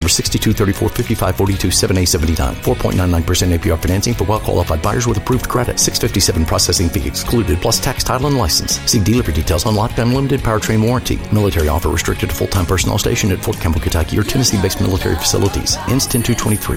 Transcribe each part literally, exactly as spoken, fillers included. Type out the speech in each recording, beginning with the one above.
sixty-two thirty-four fifty-five forty-two seven A seventy-nine. four point nine nine percent A P R financing for well-qualified buyers with approved credit. six fifty-seven processing fee excluded, plus tax, title, and license. See dealer for details on lifetime limited powertrain warranty. Military offer restricted to full-time personnel stationed at Fort Campbell, Kentucky or Tennessee-based military facilities. Ends ten two twenty-three.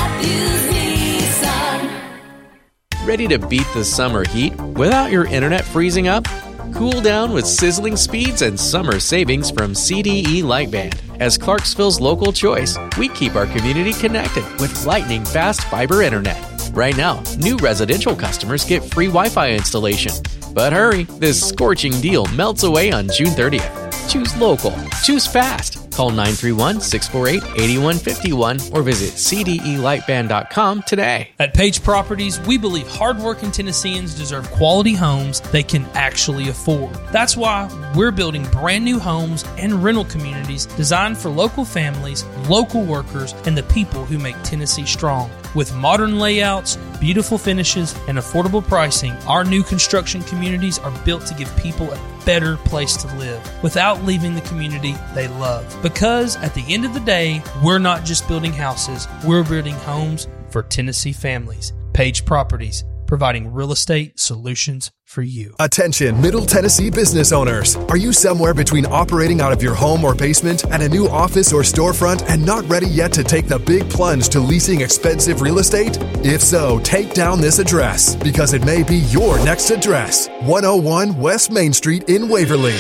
Ready to beat the summer heat without your internet freezing up? Cool down with sizzling speeds and summer savings from C D E Lightband. As Clarksville's local choice, we keep our community connected with lightning-fast fiber internet. Right now, new residential customers get free Wi-Fi installation. But hurry, this scorching deal melts away on June thirtieth. Choose local. Choose fast. Call nine three one, six four eight, eight one five one or visit C D E lightband dot com today. At Page Properties, we believe hardworking Tennesseans deserve quality homes they can actually afford. That's why we're building brand new homes and rental communities designed for local families, local workers, and the people who make Tennessee strong. With modern layouts, beautiful finishes, and affordable pricing, our new construction communities are built to give people a better place to live without leaving the community they love. Because at the end of the day, we're not just building houses, we're building homes for Tennessee families. Page Properties, providing real estate solutions for you. Attention, Middle Tennessee business owners. Are you somewhere between operating out of your home or basement and a new office or storefront and not ready yet to take the big plunge to leasing expensive real estate? If so, take down this address because it may be your next address. one oh one West Main Street in Waverly.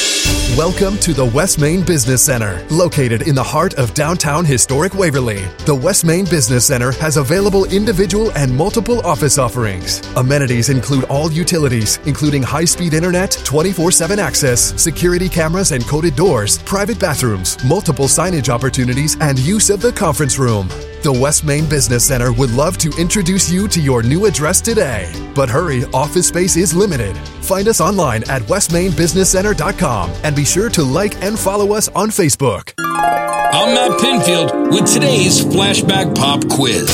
Welcome to the West Main Business Center, located in the heart of downtown historic Waverly. The West Main Business Center has available individual and multiple office offerings. Amenities include all utilities, including high-speed internet, twenty-four seven access, security cameras and coded doors, private bathrooms, multiple signage opportunities, and use of the conference room. The West Main Business Center would love to introduce you to your new address today. But hurry, office space is limited. Find us online at west main business center dot com and be sure to like and follow us on Facebook. I'm Matt Pinfield with today's Flashback Pop Quiz.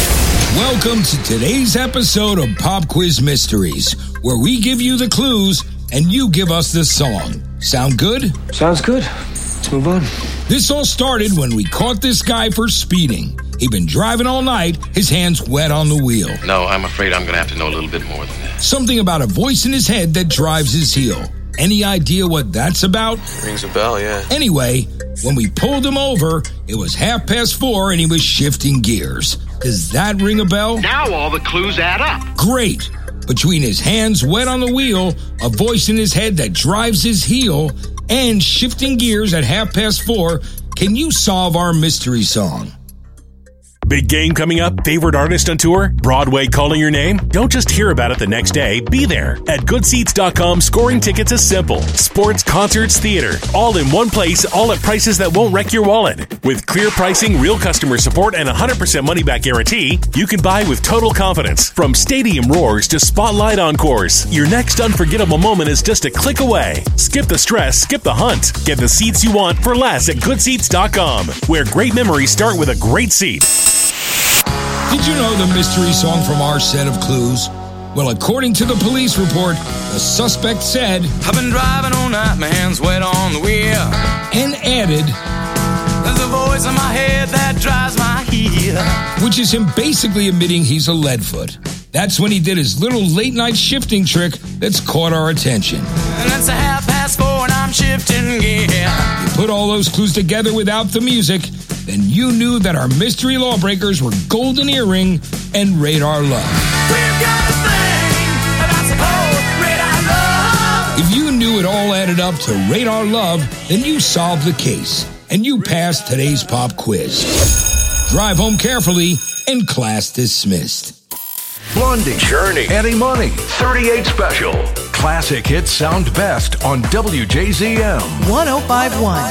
Welcome to today's episode of Pop Quiz Mysteries, where we give you the clues and you give us the song. Sound good? Sounds good. Let's move on. This all started when we caught this guy for speeding. He'd been driving all night, his hands wet on the wheel. No, I'm afraid I'm going to have to know a little bit more than that. Something about a voice in his head that drives his heel. Any idea what that's about? Rings a bell, yeah. Anyway, when we pulled him over, it was half past four and he was shifting gears. Does that ring a bell? Now all the clues add up. Great. Between his hands wet on the wheel, a voice in his head that drives his heel, and shifting gears at half past four, can you solve our mystery song? Big game coming up? Favorite artist on tour? Broadway calling your name? Don't just hear about it the next day. Be there. At good seats dot com, scoring tickets is simple. Sports, concerts, theater. All in one place, all at prices that won't wreck your wallet. With clear pricing, real customer support, and one hundred percent money-back guarantee, you can buy with total confidence. From stadium roars to spotlight encores, your next unforgettable moment is just a click away. Skip the stress, skip the hunt. Get the seats you want for less at good seats dot com, where great memories start with a great seat. Did you know the mystery song from our set of clues? Well, according to the police report, the suspect said, I've been driving all night, my hands wet on the wheel. And added, there's a voice in my head that drives my heel. Which is him basically admitting he's a leadfoot. That's when he did his little late-night shifting trick that's caught our attention. And it's a half past four and I'm shifting gear. You put all those clues together without the music, then you knew that our mystery lawbreakers were Golden Earring and Radar Love. We've got a thing that's called Radar Love. If you knew it all added up to Radar Love, then you solved the case, and you passed today's pop quiz. Drive home carefully, and class dismissed. Blondie, Journey, Eddie Money, thirty-eight Special. Classic hits sound best on W J Z M. one oh five point one.